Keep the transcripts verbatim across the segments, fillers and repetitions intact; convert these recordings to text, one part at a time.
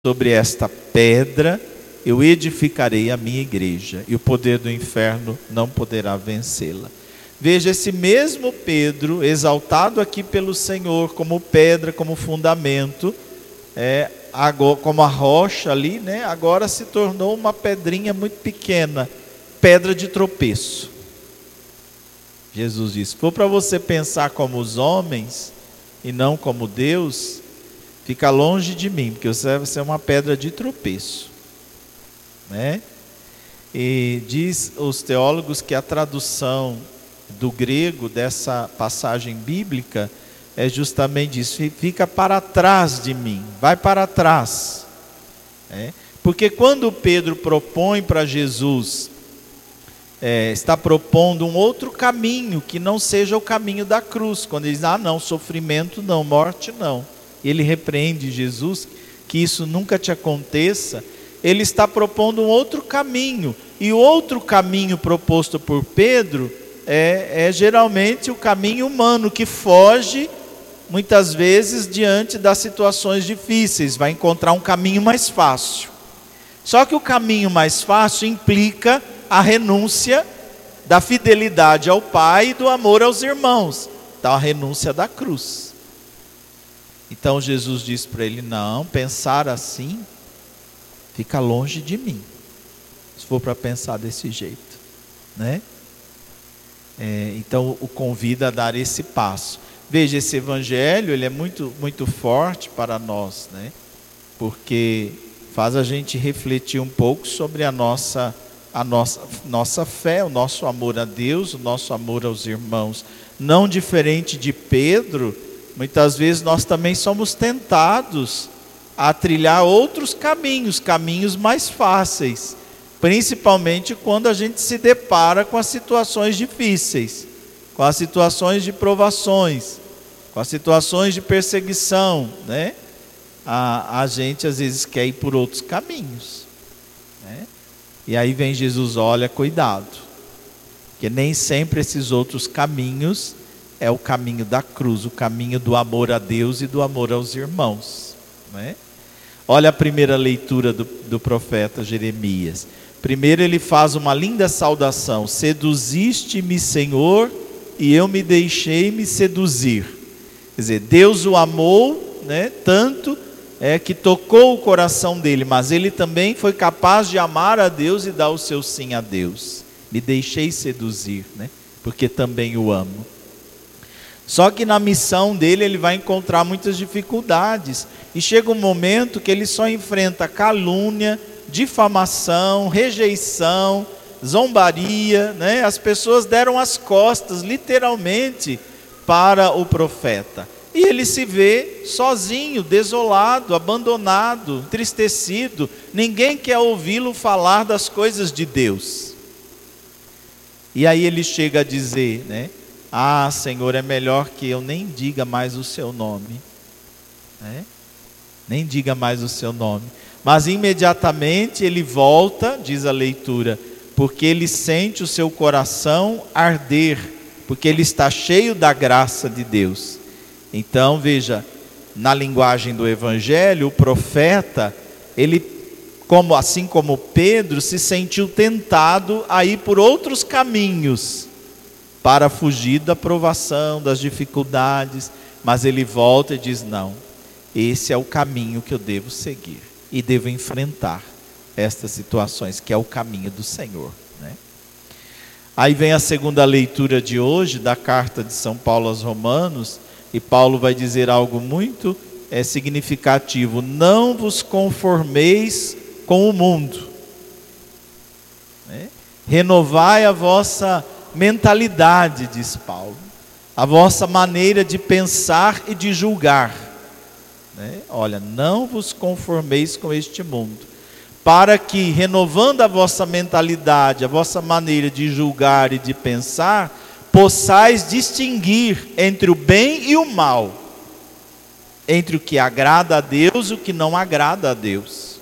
sobre esta pedra eu edificarei a minha igreja, e o poder do inferno não poderá vencê-la. Veja, esse mesmo Pedro, exaltado aqui pelo Senhor como pedra, como fundamento, é, agora, como a rocha ali, né, agora se tornou uma pedrinha muito pequena, pedra de tropeço. Jesus disse: se for para você pensar como os homens e não como Deus, fica longe de mim, porque você vai ser uma pedra de tropeço, né? E diz os teólogos que a tradução do grego dessa passagem bíblica é justamente isso: fica para trás de mim, vai para trás, né? Porque quando Pedro propõe para Jesus, é, está propondo um outro caminho que não seja o caminho da cruz, quando ele diz: ah não, sofrimento não, morte não, ele repreende Jesus, que isso nunca te aconteça. Ele está propondo um outro caminho, e o outro caminho proposto por Pedro é, é geralmente o caminho humano, que foge muitas vezes diante das situações difíceis, vai encontrar um caminho mais fácil. Só que o caminho mais fácil implica a renúncia da fidelidade ao Pai e do amor aos irmãos, então a renúncia da cruz. Então Jesus disse para ele: não, pensar assim, fica longe de mim, se for para pensar desse jeito, né? É, então o convida a dar esse passo. Veja, esse evangelho, ele é muito, muito forte para nós, né? Porque faz a gente refletir um pouco sobre a nossa, a nossa, nossa fé, o nosso amor a Deus, o nosso amor aos irmãos. Não diferente de Pedro, muitas vezes nós também somos tentados a trilhar outros caminhos, caminhos mais fáceis, principalmente quando a gente se depara com as situações difíceis, com as situações de provações, com as situações de perseguição, né? A, a gente às vezes quer ir por outros caminhos, né? E aí vem Jesus: olha, cuidado, porque nem sempre esses outros caminhos é o caminho da cruz, o caminho do amor a Deus e do amor aos irmãos, né? Olha a primeira leitura do, do profeta Jeremias. Primeiro ele faz uma linda saudação: seduziste-me, Senhor, e eu me deixei me seduzir. Quer dizer, Deus o amou, né, tanto é, que tocou o coração dele, mas ele também foi capaz de amar a Deus e dar o seu sim a Deus. Me deixei seduzir, né, porque também o amo. Só que na missão dele ele vai encontrar muitas dificuldades, e chega um momento que ele só enfrenta calúnia, difamação, rejeição, zombaria, né? As pessoas deram as costas, literalmente, para o profeta, e ele se vê sozinho, desolado, abandonado, entristecido. Ninguém quer ouvi-lo falar das coisas de Deus. E aí ele chega a dizer, né? Ah, Senhor, é melhor que eu nem diga mais o seu nome, né? Nem diga mais o seu nome. Mas imediatamente ele volta, diz a leitura, porque ele sente o seu coração arder, porque ele está cheio da graça de Deus. Então veja, na linguagem do evangelho, o profeta, ele, como, assim como Pedro, se sentiu tentado a ir por outros caminhos, para fugir da provação, das dificuldades, mas ele volta e diz: não, esse é o caminho que eu devo seguir, e devo enfrentar estas situações, que é o caminho do Senhor, né? Aí vem a segunda leitura de hoje, da carta de São Paulo aos Romanos, e Paulo vai dizer algo muito é, significativo: não vos conformeis com o mundo, né? Renovai a vossa mentalidade, diz Paulo, a vossa maneira de pensar e de julgar, né? Olha, não vos conformeis com este mundo, para que, renovando a vossa mentalidade, a vossa maneira de julgar e de pensar, possais distinguir entre o bem e o mal, entre o que agrada a Deus e o que não agrada a Deus.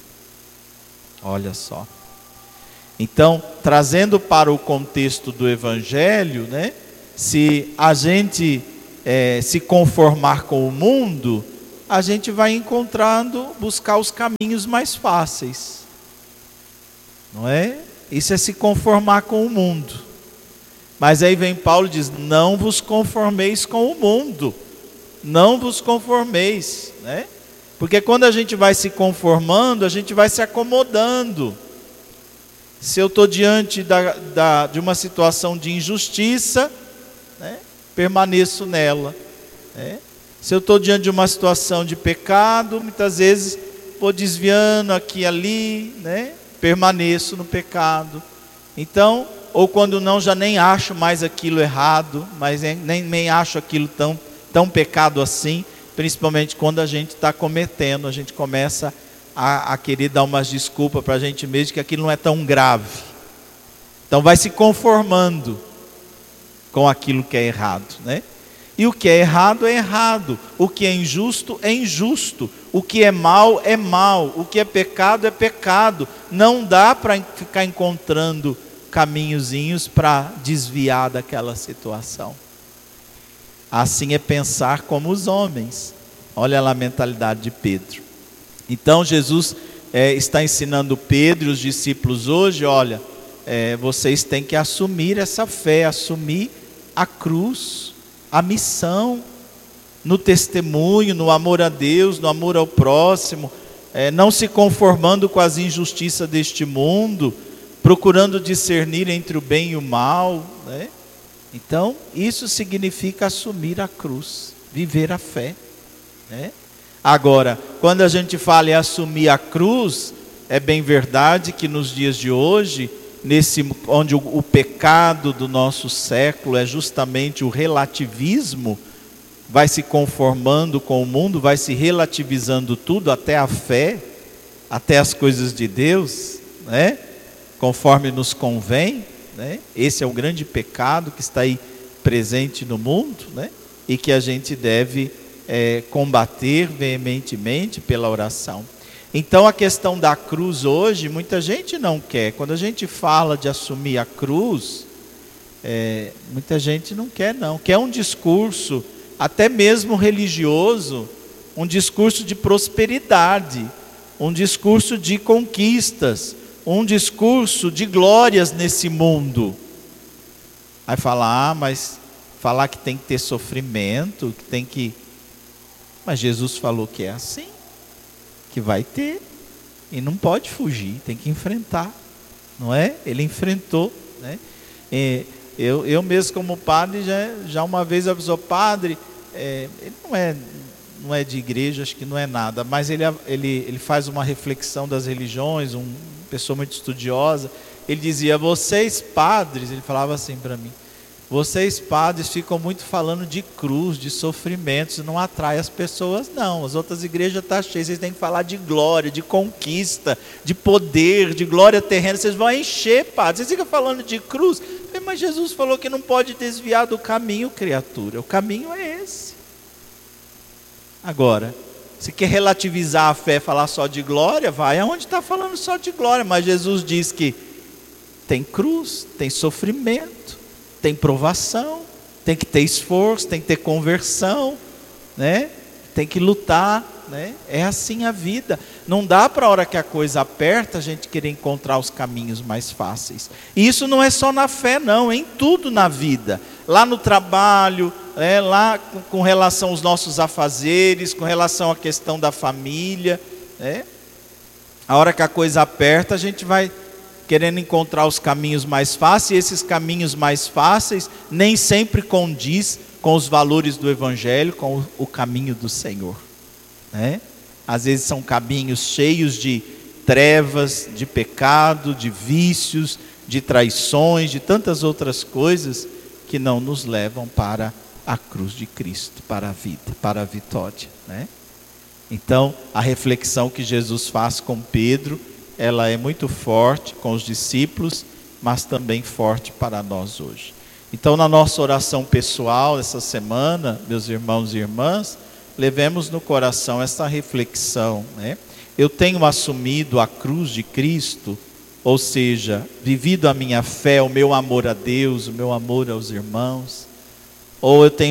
Olha só. Então, trazendo para o contexto do evangelho, né, se a gente é, se conformar com o mundo, a gente vai encontrando, buscar os caminhos mais fáceis. Não é? Isso é se conformar com o mundo. Mas aí vem Paulo e diz: não vos conformeis com o mundo. Não vos conformeis, né? Porque quando a gente vai se conformando, a gente vai se acomodando. Se eu estou diante da, da, de uma situação de injustiça, né, permaneço nela. Né? Se eu estou diante de uma situação de pecado, muitas vezes vou desviando aqui e ali, né, permaneço no pecado. Então, ou quando não, já nem acho mais aquilo errado, mas nem, nem acho aquilo tão, tão pecado assim. Principalmente quando a gente está cometendo, a gente começa a, a querer dar umas desculpas para a gente mesmo, que aquilo não é tão grave. Então vai se conformando com aquilo que é errado, né? E o que é errado é errado, o que é injusto é injusto, o que é mal é mal, o que é pecado é pecado. Não dá para ficar encontrando caminhozinhos para desviar daquela situação. Assim é pensar como os homens. Olha lá a mentalidade de Pedro. Então Jesus é, está ensinando Pedro e os discípulos hoje: olha, é, vocês têm que assumir essa fé, assumir a cruz, a missão, no testemunho, no amor a Deus, no amor ao próximo, é, não se conformando com as injustiças deste mundo, procurando discernir entre o bem e o mal, né? Então, isso significa assumir a cruz, viver a fé, né? Agora, quando a gente fala em assumir a cruz, é bem verdade que nos dias de hoje, nesse, onde o, o pecado do nosso século é justamente o relativismo, vai se conformando com o mundo, vai se relativizando tudo, até a fé, até as coisas de Deus, né? Conforme nos convém. Né? Esse é o grande pecado que está aí presente no mundo, né? E que a gente deve é, combater veementemente pela oração. Então a questão da cruz hoje, muita gente não quer. Quando a gente fala de assumir a cruz, é, muita gente não quer não. Quer um discurso, até mesmo religioso, um discurso de prosperidade, um discurso de conquistas, um discurso de glórias nesse mundo. Aí falar, ah, mas falar que tem que ter sofrimento, que tem que... Mas Jesus falou que é assim, que vai ter, e não pode fugir, tem que enfrentar, não é? Ele enfrentou, né? E eu, eu mesmo como padre, já, já uma vez avisou: padre, é, ele não é, não é de igreja, acho que não é nada, mas ele, ele, ele faz uma reflexão das religiões, um pessoa muito estudiosa. Ele dizia: vocês padres, ele falava assim para mim, vocês padres ficam muito falando de cruz, de sofrimentos, não atrai as pessoas não. As outras igrejas estão cheias, vocês têm que falar de glória, de conquista, de poder, de glória terrena. Vocês vão encher, padre, vocês ficam falando de cruz. Mas Jesus falou que não pode desviar do caminho, criatura. O caminho é esse. Agora, se quer relativizar a fé, falar só de glória, vai aonde está falando só de glória. Mas Jesus diz que tem cruz, tem sofrimento, tem provação, tem que ter esforço, tem que ter conversão, né? Tem que lutar, né? É assim a vida. Não dá para a hora que a coisa aperta a gente querer encontrar os caminhos mais fáceis. E isso não é só na fé não, é em tudo na vida. Lá no trabalho, é, lá com, com relação aos nossos afazeres, com relação à questão da família, né? A hora que a coisa aperta a gente vai querendo encontrar os caminhos mais fáceis, e esses caminhos mais fáceis nem sempre condiz com os valores do Evangelho, com o, o caminho do Senhor, né? Às vezes são caminhos cheios de trevas, de pecado, de vícios, de traições, de tantas outras coisas que não nos levam para a cruz de Cristo, para a vida, para a vitória, né? Então, a reflexão que Jesus faz com Pedro, ela é muito forte com os discípulos, mas também forte para nós hoje. Então, na nossa oração pessoal essa semana, meus irmãos e irmãs, levemos no coração essa reflexão, né? Eu tenho assumido a cruz de Cristo, ou seja, vivido a minha fé, o meu amor a Deus, o meu amor aos irmãos, ou eu tenho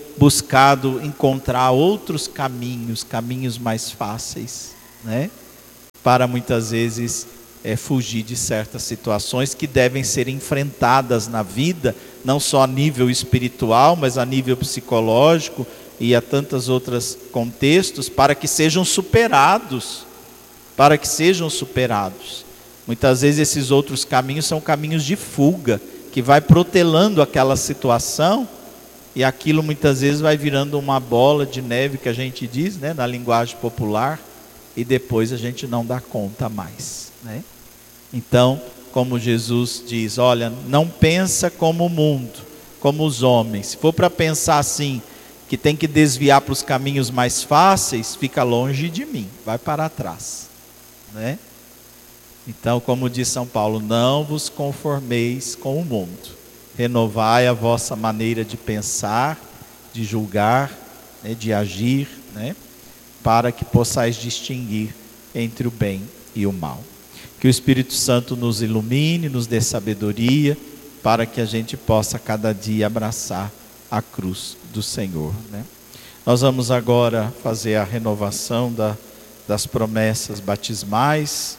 buscado encontrar outros caminhos, caminhos mais fáceis, né? Para muitas vezes é, fugir de certas situações que devem ser enfrentadas na vida, não só a nível espiritual, mas a nível psicológico e a tantos outros contextos, para que sejam superados, para que sejam superados. Muitas vezes esses outros caminhos são caminhos de fuga, que vai protelando aquela situação, e aquilo muitas vezes vai virando uma bola de neve, que a gente diz, né, na linguagem popular, e depois a gente não dá conta mais, né? Então, como Jesus diz, olha, não pensa como o mundo, como os homens. Se for para pensar assim, que tem que desviar para os caminhos mais fáceis, fica longe de mim, vai para trás, né? Então, como diz São Paulo, não vos conformeis com o mundo, renovai a vossa maneira de pensar, de julgar, né, de agir, né, para que possais distinguir entre o bem e o mal. Que o Espírito Santo nos ilumine, nos dê sabedoria, para que a gente possa cada dia abraçar a cruz do Senhor, né? Nós vamos agora fazer a renovação da, das promessas batismais.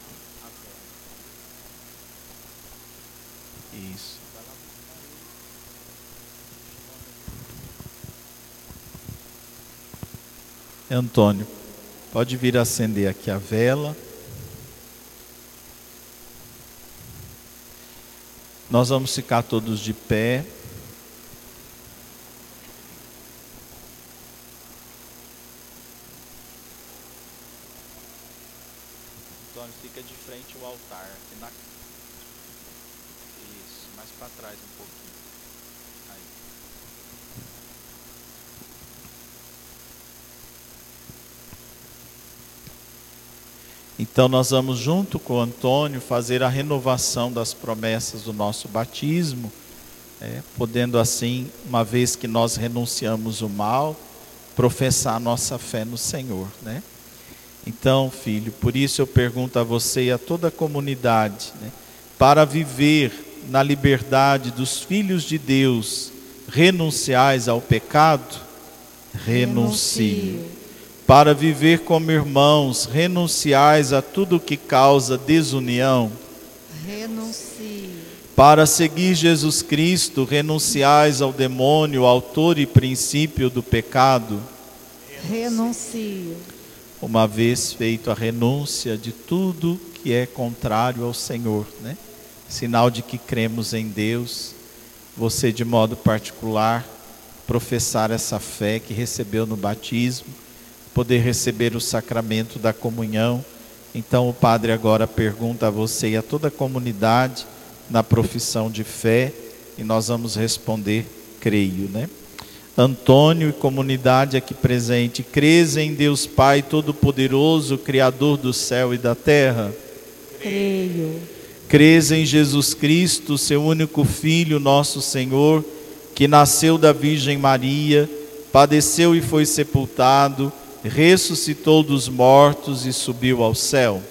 Isso. Antônio, pode vir acender aqui a vela. Nós vamos ficar todos de pé. Antônio, fica de frente ao altar. Aqui na... Isso, mais para trás um pouquinho. Aí. Então nós vamos junto com o Antônio fazer a renovação das promessas do nosso batismo, é, podendo assim, uma vez que nós renunciamos o mal, professar a nossa fé no Senhor, né? Então, filho, por isso eu pergunto a você e a toda a comunidade, né, para viver na liberdade dos filhos de Deus, renunciais ao pecado? Renuncie. Para viver como irmãos, renunciais a tudo que causa desunião? Renuncie. Para seguir Jesus Cristo, renunciais ao demônio, autor e princípio do pecado? Renuncie. Uma vez feito a renúncia de tudo que é contrário ao Senhor, né? Sinal de que cremos em Deus, você de modo particular, professar essa fé que recebeu no batismo, poder receber o sacramento da comunhão. Então o padre agora pergunta a você e a toda a comunidade na profissão de fé, e nós vamos responder, creio, né? Antônio e comunidade aqui presente, crês em Deus Pai Todo-Poderoso, Criador do céu e da terra? Creio. Crês em Jesus Cristo, seu único Filho, nosso Senhor, que nasceu da Virgem Maria, padeceu e foi sepultado, ressuscitou dos mortos e subiu ao céu?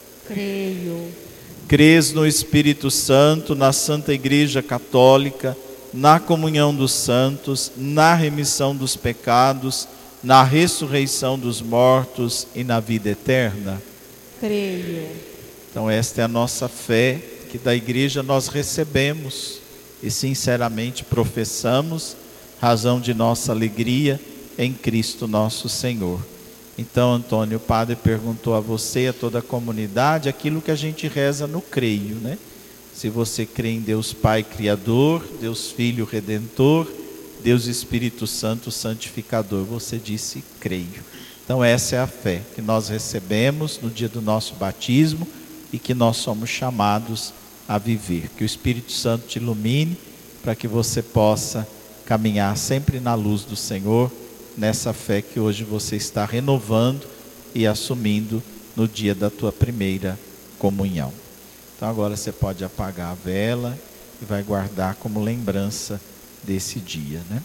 Creio. Crês no Espírito Santo, na Santa Igreja Católica, na comunhão dos santos, na remissão dos pecados, na ressurreição dos mortos e na vida eterna? Creio. Então esta é a nossa fé, que da igreja nós recebemos e sinceramente professamos, razão de nossa alegria em Cristo nosso Senhor. Então, Antônio, o padre perguntou a você e a toda a comunidade aquilo que a gente reza no creio, né? Se você crê em Deus Pai Criador, Deus Filho Redentor, Deus Espírito Santo Santificador, você disse creio. Então essa é a fé que nós recebemos no dia do nosso batismo e que nós somos chamados a viver. Que o Espírito Santo te ilumine para que você possa caminhar sempre na luz do Senhor, nessa fé que hoje você está renovando e assumindo no dia da tua primeira comunhão. Então agora você pode apagar a vela e vai guardar como lembrança desse dia, né?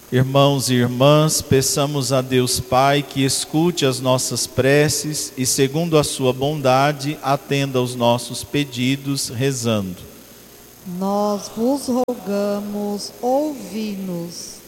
Irmãos e irmãs, peçamos a Deus Pai que escute as nossas preces e, segundo a sua bondade, atenda aos nossos pedidos, rezando. Nós vos rogamos, ouvi-nos.